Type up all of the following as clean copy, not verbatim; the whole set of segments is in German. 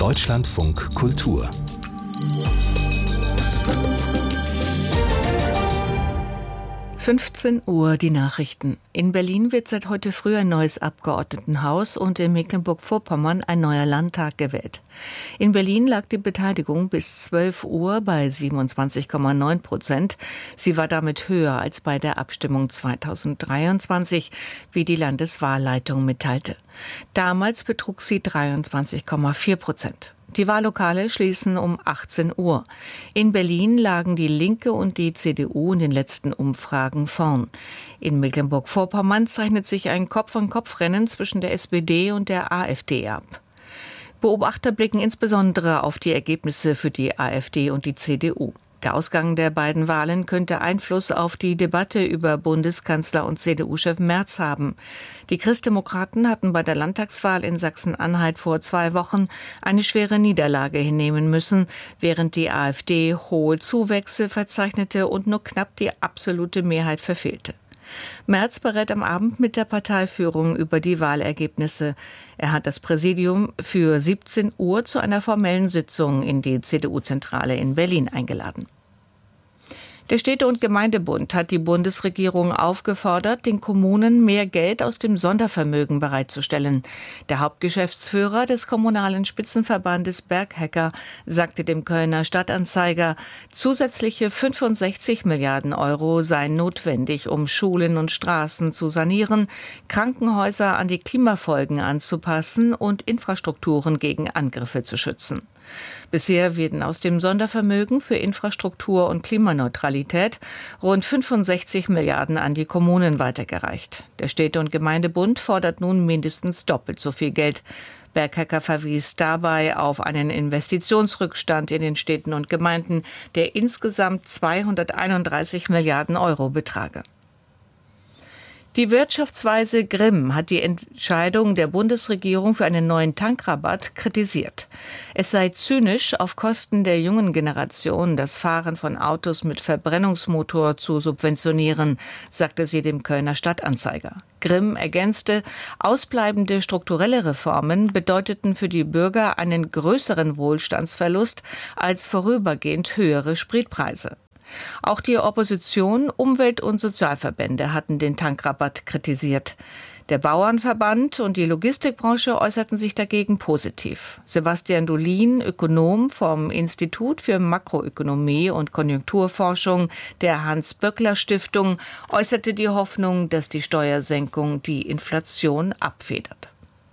Deutschlandfunk Kultur. Uhr die Nachrichten. In Berlin wird seit heute früh ein neues Abgeordnetenhaus und in Mecklenburg-Vorpommern ein neuer Landtag gewählt. In Berlin lag die Beteiligung bis 12 Uhr bei 27,9%. Sie war damit höher als bei der Abstimmung 2023, wie die Landeswahlleitung mitteilte. Damals betrug sie 23,4%. Die Wahllokale schließen um 18 Uhr. In Berlin lagen die Linke und die CDU in den letzten Umfragen vorn. In Mecklenburg-Vorpommern zeichnet sich ein Kopf-an-Kopf-Rennen zwischen der SPD und der AfD ab. Beobachter blicken insbesondere auf die Ergebnisse für die AfD und die CDU. Der Ausgang der beiden Wahlen könnte Einfluss auf die Debatte über Bundeskanzler und CDU-Chef Merz haben. Die Christdemokraten hatten bei der Landtagswahl in Sachsen-Anhalt vor 2 Wochen eine schwere Niederlage hinnehmen müssen, während die AfD hohe Zuwächse verzeichnete und nur knapp die absolute Mehrheit verfehlte. Merz berät am Abend mit der Parteiführung über die Wahlergebnisse. Er hat das Präsidium für 17 Uhr zu einer formellen Sitzung in die CDU-Zentrale in Berlin eingeladen. Der Städte- und Gemeindebund hat die Bundesregierung aufgefordert, den Kommunen mehr Geld aus dem Sondervermögen bereitzustellen. Der Hauptgeschäftsführer des kommunalen Spitzenverbandes Berghecker sagte dem Kölner Stadtanzeiger, zusätzliche 65 Milliarden Euro seien notwendig, um Schulen und Straßen zu sanieren, Krankenhäuser an die Klimafolgen anzupassen und Infrastrukturen gegen Angriffe zu schützen. Bisher werden aus dem Sondervermögen für Infrastruktur und Klimaneutralität rund 65 Milliarden an die Kommunen weitergereicht. Der Städte- und Gemeindebund fordert nun mindestens doppelt so viel Geld. Berghecker verwies dabei auf einen Investitionsrückstand in den Städten und Gemeinden, der insgesamt 231 Milliarden Euro betrage. Die Wirtschaftsweise Grimm hat die Entscheidung der Bundesregierung für einen neuen Tankrabatt kritisiert. Es sei zynisch, auf Kosten der jungen Generation das Fahren von Autos mit Verbrennungsmotor zu subventionieren, sagte sie dem Kölner Stadtanzeiger. Grimm ergänzte, ausbleibende strukturelle Reformen bedeuteten für die Bürger einen größeren Wohlstandsverlust als vorübergehend höhere Spritpreise. Auch die Opposition, Umwelt- und Sozialverbände hatten den Tankrabatt kritisiert. Der Bauernverband und die Logistikbranche äußerten sich dagegen positiv. Sebastian Dolin, Ökonom vom Institut für Makroökonomie und Konjunkturforschung der Hans-Böckler-Stiftung, äußerte die Hoffnung, dass die Steuersenkung die Inflation abfedert.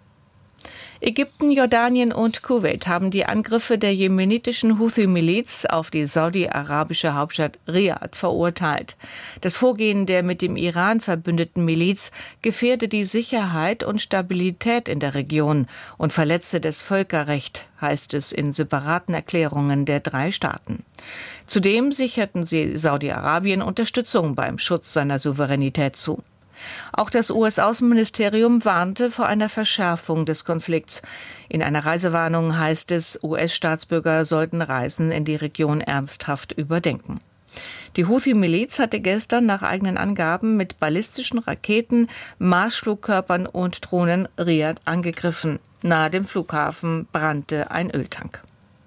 Ägypten, Jordanien und Kuwait haben die Angriffe der jemenitischen Houthi-Miliz auf die saudi-arabische Hauptstadt Riad verurteilt. Das Vorgehen der mit dem Iran verbündeten Miliz gefährde die Sicherheit und Stabilität in der Region und verletze das Völkerrecht, heißt es in separaten Erklärungen der 3 Staaten. Zudem sicherten sie Saudi-Arabien Unterstützung beim Schutz seiner Souveränität zu. Auch das US-Außenministerium warnte vor einer Verschärfung des Konflikts. In einer Reisewarnung heißt es, US-Staatsbürger sollten Reisen in die Region ernsthaft überdenken. Die Houthi-Miliz hatte gestern nach eigenen Angaben mit ballistischen Raketen, Marschflugkörpern und Drohnen Riad angegriffen. Nahe dem Flughafen brannte ein Öltank.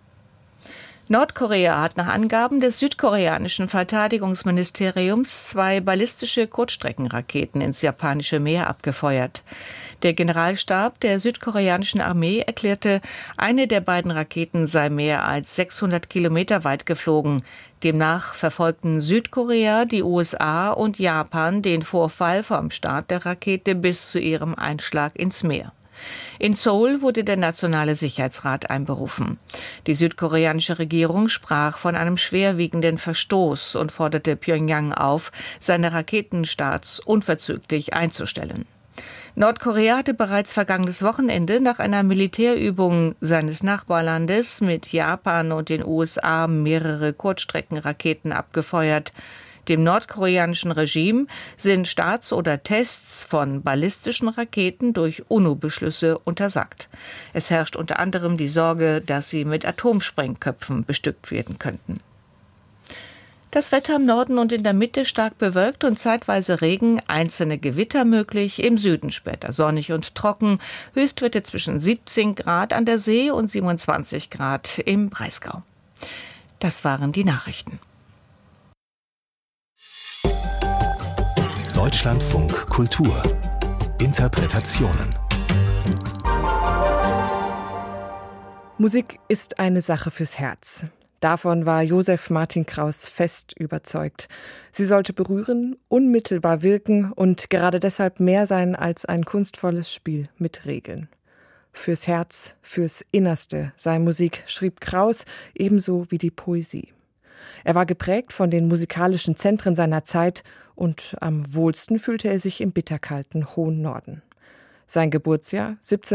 Nordkorea hat nach Angaben des südkoreanischen Verteidigungsministeriums 2 ballistische Kurzstreckenraketen ins japanische Meer abgefeuert. Der Generalstab der südkoreanischen Armee erklärte, eine der beiden Raketen sei mehr als 600 Kilometer weit geflogen. Demnach verfolgten Südkorea, die USA und Japan den Vorfall vom Start der Rakete bis zu ihrem Einschlag ins Meer. In Seoul wurde der Nationale Sicherheitsrat einberufen. Die südkoreanische Regierung sprach von einem schwerwiegenden Verstoß und forderte Pjöngjang auf, seine Raketenstarts unverzüglich einzustellen. Nordkorea hatte bereits vergangenes Wochenende nach einer Militärübung seines Nachbarlandes mit Japan und den USA mehrere Kurzstreckenraketen abgefeuert. Dem nordkoreanischen Regime sind Starts oder Tests von ballistischen Raketen durch UNO-Beschlüsse untersagt. Es herrscht unter anderem die Sorge, dass sie mit Atomsprengköpfen bestückt werden könnten. Das Wetter im Norden und in der Mitte stark bewölkt und zeitweise Regen, einzelne Gewitter möglich, im Süden später sonnig und trocken. Höchstwerte zwischen 17 Grad an der See und 27 Grad im Breisgau. Das waren die Nachrichten. Deutschlandfunk Kultur. Interpretationen. Musik ist eine Sache fürs Herz. Davon war Josef Martin Kraus fest überzeugt. Sie sollte berühren, unmittelbar wirken und gerade deshalb mehr sein als ein kunstvolles Spiel mit Regeln. Fürs Herz, fürs Innerste sei Musik, schrieb Kraus, ebenso wie die Poesie. Er war geprägt von den musikalischen Zentren seiner Zeit und am wohlsten fühlte er sich im bitterkalten hohen Norden. Sein Geburtsjahr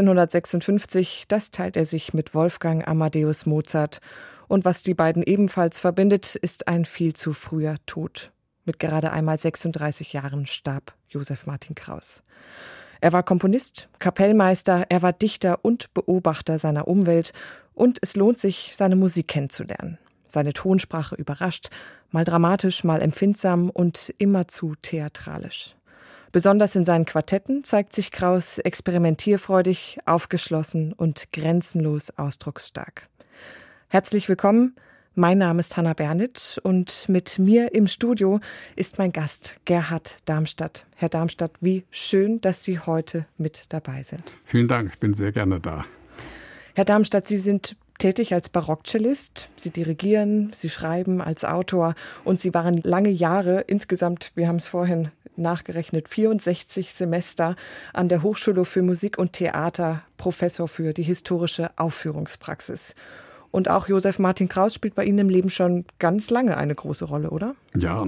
1756, das teilt er sich mit Wolfgang Amadeus Mozart. Und was die beiden ebenfalls verbindet, ist ein viel zu früher Tod. Mit gerade einmal 36 Jahren starb Josef Martin Kraus. Er war Komponist, Kapellmeister, er war Dichter und Beobachter seiner Umwelt. Und es lohnt sich, seine Musik kennenzulernen. Seine Tonsprache überrascht, mal dramatisch, mal empfindsam und immerzu theatralisch. Besonders in seinen Quartetten zeigt sich Kraus experimentierfreudig, aufgeschlossen und grenzenlos ausdrucksstark. Herzlich willkommen, mein Name ist Hanna Bernitsch und mit mir im Studio ist mein Gast Gerhard Darmstadt. Herr Darmstadt, wie schön, dass Sie heute mit dabei sind. Vielen Dank, ich bin sehr gerne da. Herr Darmstadt, Sie sind tätig als Barockcellist, Sie dirigieren, Sie schreiben als Autor und Sie waren lange Jahre, insgesamt, wir haben es vorhin nachgerechnet, 64 Semester an der Hochschule für Musik und Theater, Professor für die historische Aufführungspraxis. Und auch Josef Martin Kraus spielt bei Ihnen im Leben schon ganz lange eine große Rolle, oder? Ja,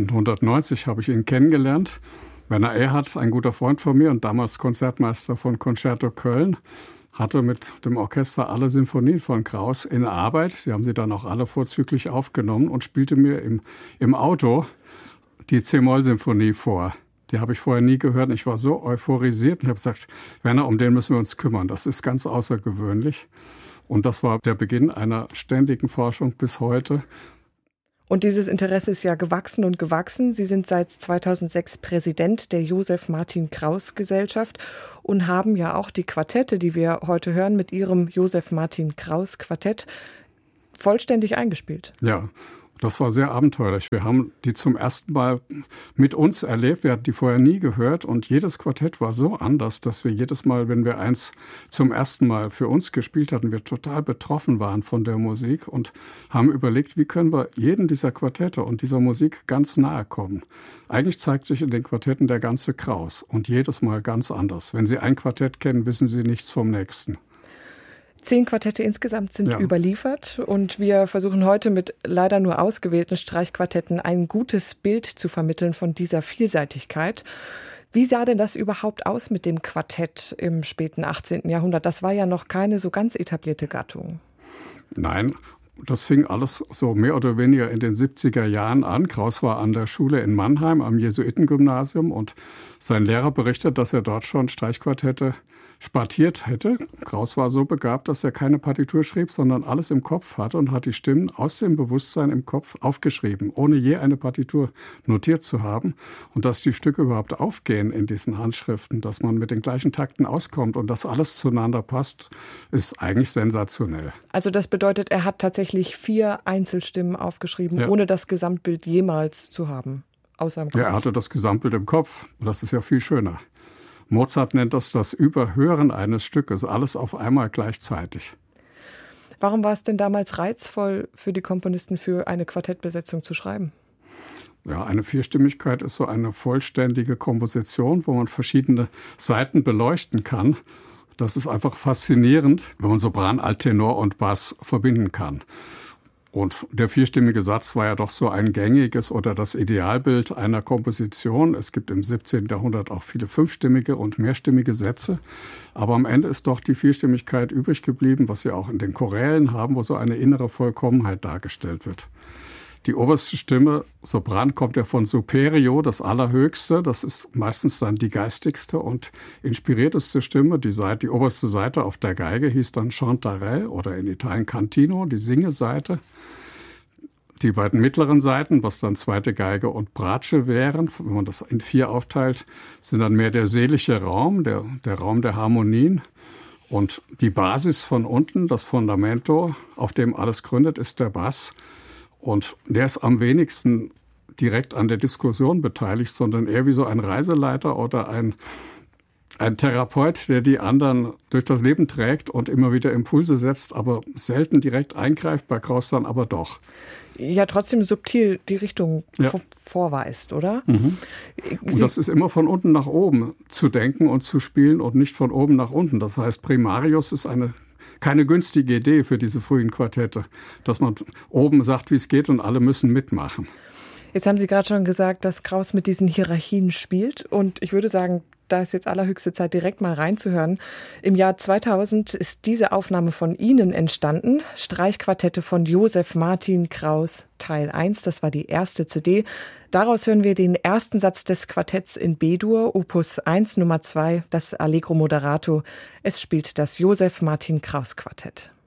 1990 habe ich ihn kennengelernt. Werner Erhardt, ein guter Freund von mir und damals Konzertmeister von Concerto Köln, hatte mit dem Orchester alle Sinfonien von Kraus in Arbeit. Sie haben sie dann auch alle vorzüglich aufgenommen und spielte mir im Auto die C-Moll-Symphonie vor. Die habe ich vorher nie gehört. Ich war so euphorisiert und habe gesagt, Werner, um den müssen wir uns kümmern. Das ist ganz außergewöhnlich. Und das war der Beginn einer ständigen Forschung bis heute. Und dieses Interesse ist ja gewachsen und gewachsen. Sie sind seit 2006 Präsident der Josef Martin Kraus Gesellschaft und haben ja auch die Quartette, die wir heute hören, mit Ihrem Josef Martin Kraus Quartett vollständig eingespielt. Ja, das war sehr abenteuerlich. Wir haben die zum ersten Mal mit uns erlebt. Wir hatten die vorher nie gehört. Und jedes Quartett war so anders, dass wir jedes Mal, wenn wir eins zum ersten Mal für uns gespielt hatten, wir total betroffen waren von der Musik und haben überlegt, wie können wir jeden dieser Quartette und dieser Musik ganz nahe kommen. Eigentlich zeigt sich in den Quartetten der ganze Kraus und jedes Mal ganz anders. Wenn Sie ein Quartett kennen, wissen Sie nichts vom nächsten. 10 Quartette insgesamt sind überliefert und wir versuchen heute mit leider nur ausgewählten Streichquartetten ein gutes Bild zu vermitteln von dieser Vielseitigkeit. Wie sah denn das überhaupt aus mit dem Quartett im späten 18. Jahrhundert? Das war ja noch keine so ganz etablierte Gattung. Nein, das fing alles so mehr oder weniger in den 70er Jahren an. Kraus war an der Schule in Mannheim am Jesuitengymnasium und sein Lehrer berichtet, dass er dort schon Streichquartette spartiert hätte. Kraus war so begabt, dass er keine Partitur schrieb, sondern alles im Kopf hatte und hat die Stimmen aus dem Bewusstsein im Kopf aufgeschrieben, ohne je eine Partitur notiert zu haben. Und dass die Stücke überhaupt aufgehen in diesen Handschriften, dass man mit den gleichen Takten auskommt und dass alles zueinander passt, ist eigentlich sensationell. Also das bedeutet, er hat tatsächlich 4 Einzelstimmen aufgeschrieben, ohne das Gesamtbild jemals zu haben, außer im Kopf. Ja, er hatte das Gesamtbild im Kopf. Und das ist ja viel schöner. Mozart nennt das Überhören eines Stückes, alles auf einmal gleichzeitig. Warum war es denn damals reizvoll für die Komponisten, für eine Quartettbesetzung zu schreiben? Ja, eine Vierstimmigkeit ist so eine vollständige Komposition, wo man verschiedene Seiten beleuchten kann. Das ist einfach faszinierend, wenn man Sopran, Alttenor und Bass verbinden kann. Und der vierstimmige Satz war ja doch so ein gängiges oder das Idealbild einer Komposition. Es gibt im 17. Jahrhundert auch viele fünfstimmige und mehrstimmige Sätze. Aber am Ende ist doch die Vierstimmigkeit übrig geblieben, was Sie auch in den Chorälen haben, wo so eine innere Vollkommenheit dargestellt wird. Die oberste Stimme, Sopran, kommt ja von Superio, das Allerhöchste. Das ist meistens dann die geistigste und inspirierteste Stimme. Die oberste Seite auf der Geige hieß dann Chantarelle oder in Italien Cantino, die Singeseite. die beiden mittleren Seiten, was dann zweite Geige und Bratsche wären, wenn man das in 4 aufteilt, sind dann mehr der seelische Raum, der Raum der Harmonien. Und die Basis von unten, das Fundamento, auf dem alles gründet, ist der Bass. Und der ist am wenigsten direkt an der Diskussion beteiligt, sondern eher wie so ein Reiseleiter oder ein Therapeut, der die anderen durch das Leben trägt und immer wieder Impulse setzt, aber selten direkt eingreift, bei Krauss dann aber doch. Ja, trotzdem subtil die Richtung vorweist, oder? Mhm. Und das ist immer von unten nach oben zu denken und zu spielen und nicht von oben nach unten. Das heißt, Primarius ist keine günstige Idee für diese frühen Quartette, dass man oben sagt, wie es geht und alle müssen mitmachen. Jetzt haben Sie gerade schon gesagt, dass Krauss mit diesen Hierarchien spielt. Und ich würde sagen, da ist jetzt allerhöchste Zeit, direkt mal reinzuhören. Im Jahr 2000 ist diese Aufnahme von Ihnen entstanden. Streichquartette von Joseph Martin Krauss, Teil 1. Das war die erste CD. Daraus hören wir den ersten Satz des Quartetts in B-Dur, Opus 1, Nummer 2, das Allegro Moderato. Es spielt das Joseph Martin Krauss Quartett.